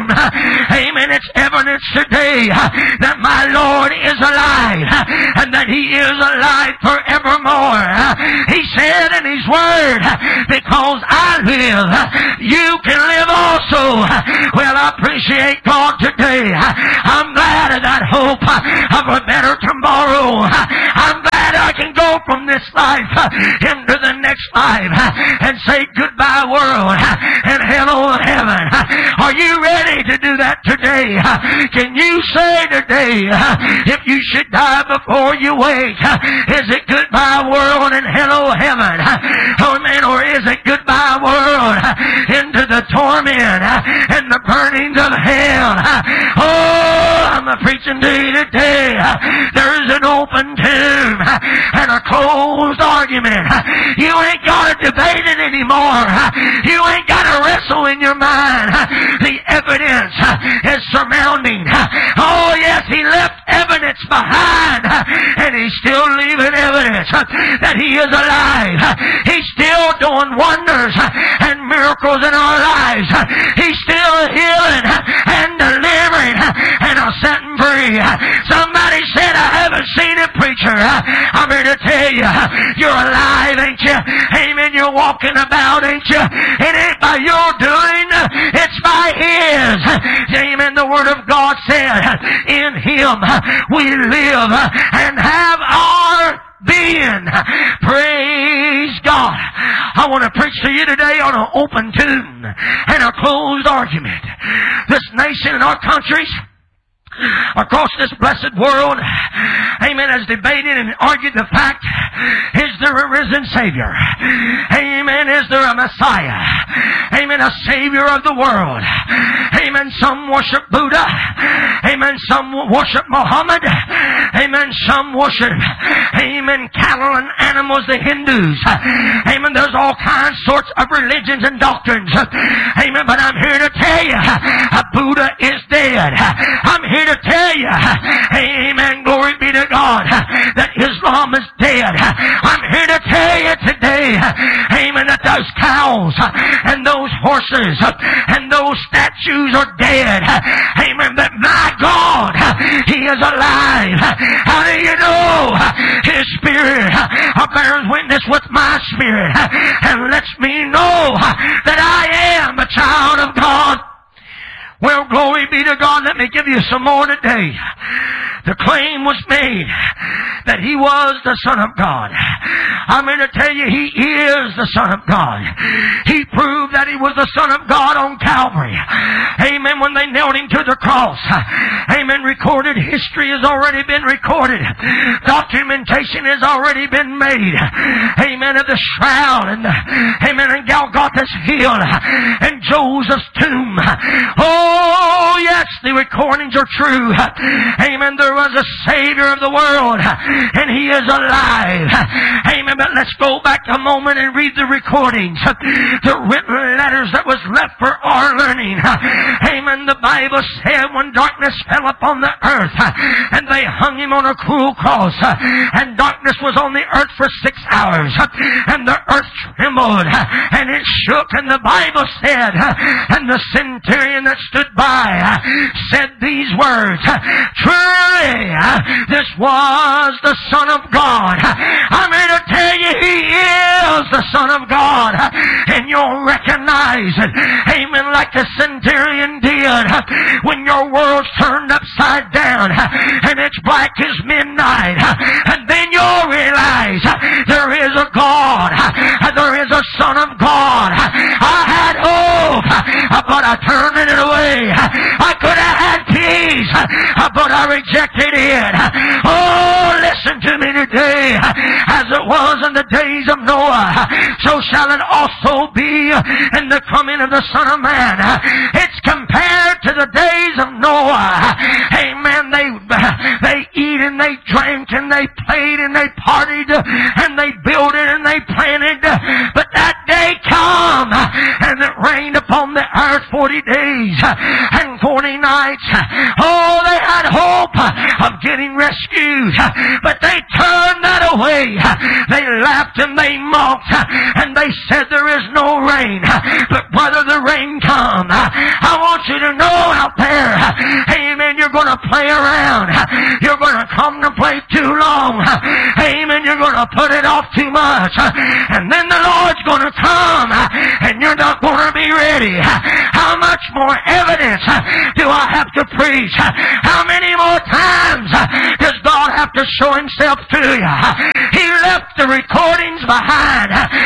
tomb. Amen. It's evidence today that my Lord is alive and that He is alive forevermore. He said in His Word, because I live, you can live also. Well, I appreciate God today. I'm glad of that hope of a better tomorrow. I'm glad I can go from this life into the next life and say goodbye world and hello heaven. Are you ready to do that today? Can you say today, if you should die before you wake, is it goodbye world and hello heaven? Oh man, or is it goodbye world into the torment and the burnings of hell? Oh, I'm preaching to you today. There's an open tomb and a closed argument. You ain't got to debate it anymore. You ain't got to wrestle in your mind. The evidence is surrounding. Oh yes, He left evidence behind, and He's still leaving evidence that He is alive. He's still doing wonders and miracles in our lives. He's still healing and delivering and setting free. Somebody said, I haven't seen it, preacher. I'm here to tell you, you're alive, ain't you? Amen. You're walking about, ain't you? It ain't by your doing, it's by His. Amen. The Word of God said, in Him we live and have our being. Praise God. I want to preach to you today on an open tomb and a closed argument. This nation and our countries across this blessed world, amen, has debated and argued the fact, is there a risen Savior? Amen. Is there a Messiah? Amen. A Savior of the world. Amen. Some worship Buddha. Amen. Some worship Muhammad. Amen. Some worship, amen, cattle and animals, the Hindus. Amen. There's all kinds, sorts of religions and doctrines. Amen. But I'm here to tell you, Buddha is dead. I'm here to tell you, amen, glory be to God, that Islam is dead. I'm here to tell you today, amen, that those cows and those horses and those statues are dead. Amen, that my God, He is alive. How do you know? His Spirit bears witness with my spirit and lets me know that I am a child of God. Well, glory be to God. Let me give you some more today. The claim was made that He was the Son of God. I'm here to tell you, He is the Son of God. He proved that He was the Son of God on Calvary. Amen. When they nailed Him to the cross. Amen. Recorded history has already been recorded. Documentation has already been made. Amen. Of the shroud and amen, and Golgotha's hill and Joseph's tomb. Oh yes, the recordings are true. Amen. There was a Savior of the world, and He is alive. Amen. But let's go back a moment and read the recordings, the written letters that was left for our learning. Amen. The Bible said when darkness fell upon the earth, and they hung Him on a cruel cross, and darkness was on the earth for 6 hours, and the earth trembled, and it shook, and the Bible said, and the centurion that stood by said these words, truly, this was the Son of God. I'm here to tell you, He is the Son of God. And you'll recognize it. Amen. Like the centurion did when your world's turned upside down and it's black as midnight. And then you'll realize there is a God. There is a Son of God. I had hope, but I turned it away. I could have had peace, but I rejected it. Oh, listen to me today. As it was in the days of Noah, so shall it also be in the coming of the Son of Man. It's compared to the days of Noah. Amen. They eat and they drank and they played and they partied and they built it and they planted. But that day come and it rained upon the earth 40 days and 40 nights. Oh, they had hope of getting rescued, but they turned that away. They laughed and they mocked and they said there is no rain. But brother, the rain come. I want you to know too long. Amen. You're going to put it off too much. And then the Lord's going to come and you're not going to be ready. How much more evidence do I have to preach? How many more times does God have to show Himself to you? He left the recordings behind.